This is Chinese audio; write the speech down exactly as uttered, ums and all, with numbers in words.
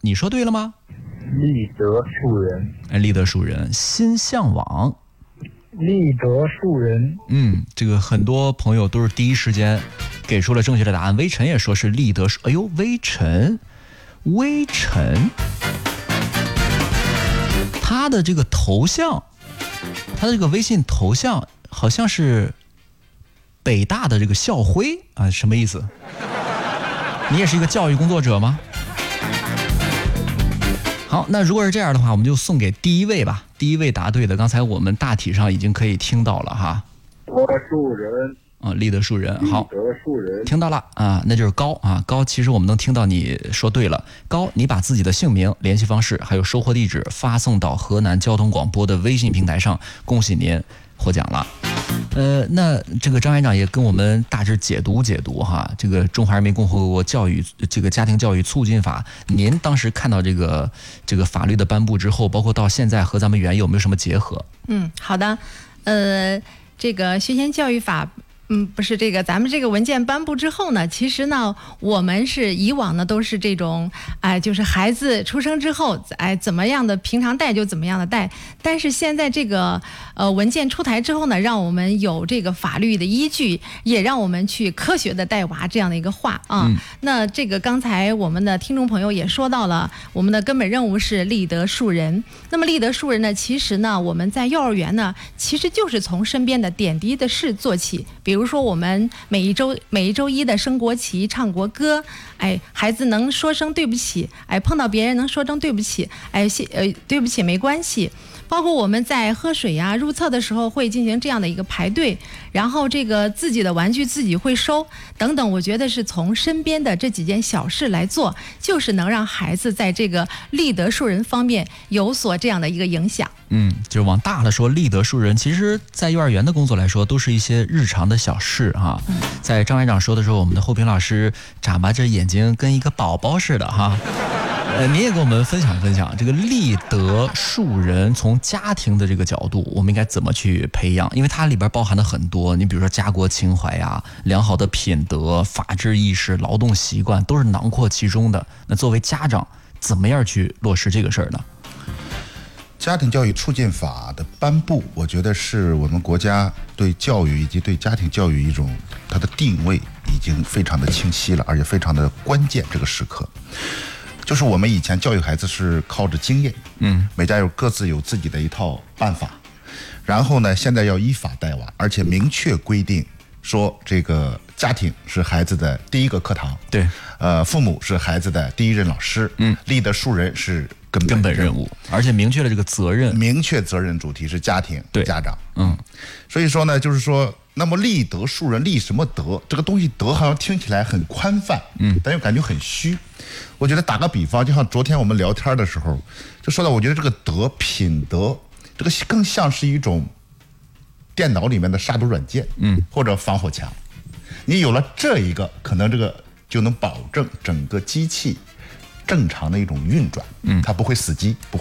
你说对了吗？ 立德树人。 哎，立德树人，心向往。 立德树人。 嗯，这个很多朋友都是第一时间给出了正确的答案。微尘也说是立德树，哎呦，微尘，微尘，他的这个头像，他的这个微信头像好像是北大的这个校徽啊，什么意思？你也是一个教育工作者吗？好，那如果是这样的话，我们就送给第一位吧。第一位答对的，刚才我们大体上已经可以听到了哈。 德树人。 啊，立德树人，好， 德树人， 听到了啊，那就是高啊，高，其实我们能听到你说对了。高，你把自己的姓名、联系方式还有收货地址发送到河南交通广播的微信平台上，恭喜您获奖了。呃，那这个张院长也跟我们大致解读解读哈，这个《中华人民共和国教育这个家庭教育促进法》，您当时看到这个这个法律的颁布之后，包括到现在和咱们原有没有什么结合？ 嗯，好的，呃，这个学前教育法。嗯，不是这个，咱们这个文件颁布之后呢，其实呢，我们是以往呢都是这种，哎，就是孩子出生之后，哎，怎么样的平常带就怎么样的带。但是现在这个呃文件出台之后呢，让我们有这个法律的依据，也让我们去科学的带娃这样的一个话啊。嗯、那这个刚才我们的听众朋友也说到了，我们的根本任务是立德树人。那么立德树人呢，其实呢，我们在幼儿园呢，其实就是从身边的点滴的事做起，比如。比如说，我们每一周每一周一的升国旗、唱国歌，哎，孩子能说声对不起，哎，碰到别人能说声对不起，哎，呃，对不起没关系。包括我们在喝水呀、啊、入厕的时候会进行这样的一个排队，然后这个自己的玩具自己会收等等。我觉得是从身边的这几件小事来做，就是能让孩子在这个立德树人方面有所这样的一个影响。 嗯，就是往大了说，立德树人，其实在幼儿园的工作来说，都是一些日常的小事哈。嗯、在张院长说的时候，我们的后平老师眨巴着眼睛，跟一个宝宝似的哈。呃，您也跟我们分享分享这个立德树人，从家庭的这个角度，我们应该怎么去培养？因为它里边包含了很多，你比如说家国情怀呀、良好的品德、法治意识、劳动习惯，都是囊括其中的。那作为家长，怎么样去落实这个事儿呢？ 家庭教育促进法的颁布，我觉得是我们国家对教育以及对家庭教育一种它的定位已经非常的清晰了，而且非常的关键。这个时刻，就是我们以前教育孩子是靠着经验，嗯，每家有各自有自己的一套办法，然后呢，现在要依法带娃，而且明确规定说这个家庭是孩子的第一个课堂， 对， 呃，父母是孩子的第一任老师，嗯，立德树人是根根本任务，而且明确了这个责任， 明确责任主题是家庭， 对， 家长， 嗯， 所以说呢，就是说，那么立德树人，立什么德？这个东西德好像听起来很宽泛，嗯，但又感觉很虚。我觉得打个比方，就像昨天我们聊天的时候，就说到，我觉得这个德品德，这个更像是一种电脑里面的杀毒软件，嗯，或者防火墙。你有了这一个，可能这个就能保证整个机器正常的一种运转，嗯，它不会死机，不会。